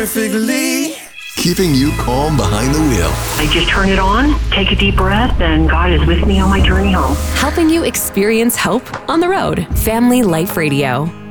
perfectly. Keeping you calm behind the wheel. I just turn it on, take a deep breath, and God is with me on my journey home. Helping you experience hope on the road. Family Life Radio.